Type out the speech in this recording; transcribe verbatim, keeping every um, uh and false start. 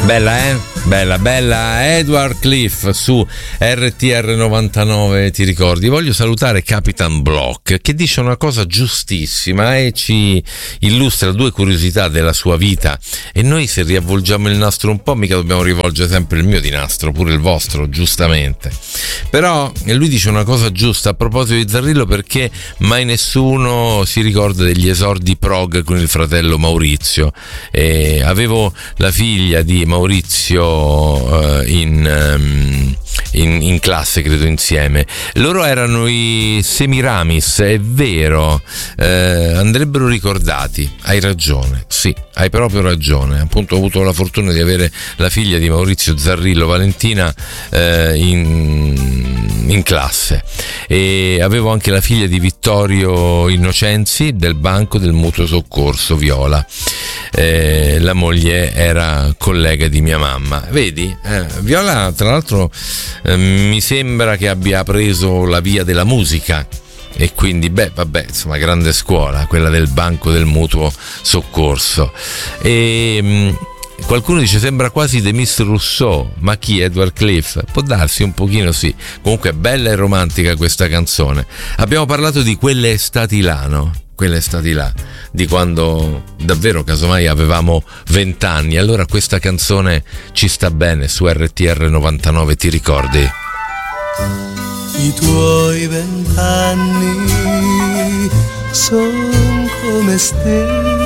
Bella, eh? Bella, bella. Edward Cliff su R T R novantanove, ti ricordi? Voglio salutare Capitan Block, che dice una cosa giustissima e ci illustra due curiosità della sua vita. E noi, se riavvolgiamo il nastro un po', mica dobbiamo rivolgere sempre il mio di nastro, pure il vostro, giustamente. Però lui dice una cosa giusta a proposito di Zarrillo, perché mai nessuno si ricorda degli esordi prog con il fratello Maurizio. E avevo la figlia di Maurizio In, in, in classe, credo, insieme. Loro erano i Semiramis, è vero, eh, andrebbero ricordati. Hai ragione, sì, hai proprio ragione. Appunto, ho avuto la fortuna di avere la figlia di Maurizio Zarrillo, Valentina, eh, in, in classe, e avevo anche la figlia di Vittorio Innocenzi del Banco del Mutuo Soccorso, Viola. Eh, la moglie era collega di mia mamma. Vedi, eh, Viola, tra l'altro, eh, mi sembra che abbia preso la via della musica, e quindi, beh, vabbè, insomma, grande scuola, quella del Banco del Mutuo Soccorso. E mh, qualcuno dice sembra quasi The Miss Rousseau, ma chi? Edward Cliff? Può darsi, un pochino sì. Comunque è bella e romantica questa canzone. Abbiamo parlato di quelle estati là, no? Quelle estati là, di quando davvero casomai avevamo vent'anni. Allora questa canzone ci sta bene su R T R novantanove, ti ricordi? I tuoi vent'anni son come stelle